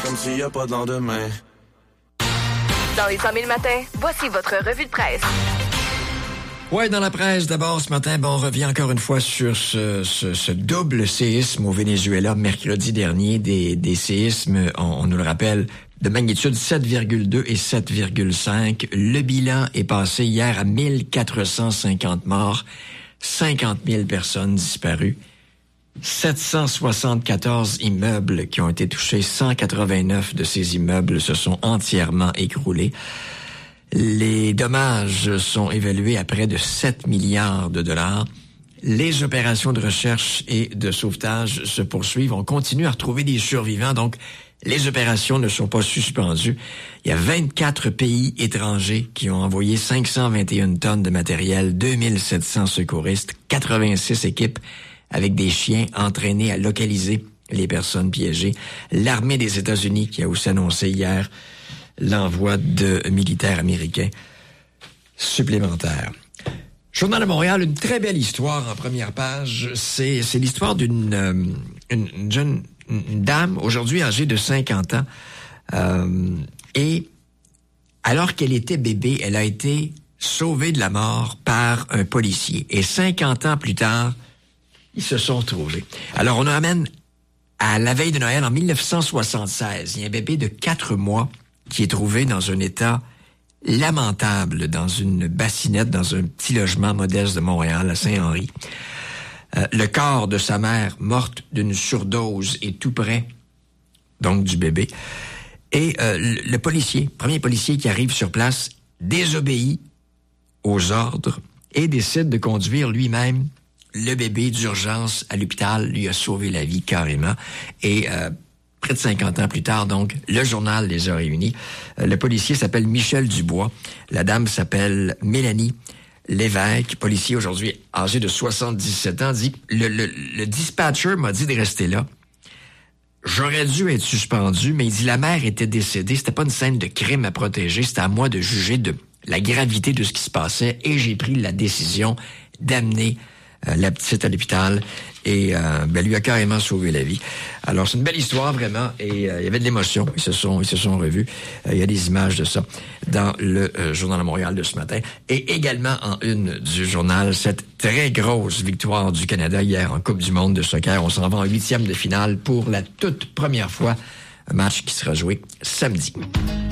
comme s'il y a pas de lendemain. Dans les 100 000 matins, voici votre revue de presse. Ouais, dans la presse, d'abord, ce matin, on revient encore une fois sur ce double séisme au Venezuela mercredi dernier, des séismes, on nous le rappelle, de magnitude 7,2 et 7,5. Le bilan est passé hier à 1450 morts, 50 000 personnes disparues, 774 immeubles qui ont été touchés, 189 de ces immeubles se sont entièrement écroulés. Les dommages sont évalués à près de 7 milliards de dollars. Les opérations de recherche et de sauvetage se poursuivent. On continue à retrouver des survivants, donc les opérations ne sont pas suspendues. Il y a 24 pays étrangers qui ont envoyé 521 tonnes de matériel, 2700 secouristes, 86 équipes avec des chiens entraînés à localiser les personnes piégées. L'armée des États-Unis qui a aussi annoncé hier l'envoi de militaires américains supplémentaires. Journal de Montréal, une très belle histoire en première page. C'est l'histoire d'une jeune dame, aujourd'hui âgée de 50 ans. Et alors qu'elle était bébé, elle a été sauvée de la mort par un policier. Et 50 ans plus tard, ils se sont retrouvés. Alors, on nous ramène à la veille de Noël en 1976. Il y a un bébé de 4 mois qui est trouvé dans un état lamentable, dans une bassinette, dans un petit logement modeste de Montréal, à Saint-Henri. Le corps de sa mère, morte d'une surdose, est tout près, donc, du bébé. Et le premier policier qui arrive sur place, désobéit aux ordres et décide de conduire lui-même le bébé d'urgence à l'hôpital, lui a sauvé la vie carrément. Et près de 50 ans plus tard, donc, le journal les a réunis. Le policier s'appelle Michel Dubois. La dame s'appelle Mélanie Lévesque. Policier aujourd'hui âgé de 77 ans, dit le dispatcher m'a dit de rester là. J'aurais dû être suspendu, mais il dit la mère était décédée. C'était pas une scène de crime à protéger. C'était à moi de juger de la gravité de ce qui se passait et j'ai pris la décision d'amener la petite à l'hôpital et lui a carrément sauvé la vie. Alors c'est une belle histoire vraiment et il y avait de l'émotion. Ils se sont revus. Il y a des images de ça dans le Journal de Montréal de ce matin et également en une du journal cette très grosse victoire du Canada hier en Coupe du monde de soccer. On s'en va en 8e de finale pour la toute première fois. Un match qui sera joué samedi.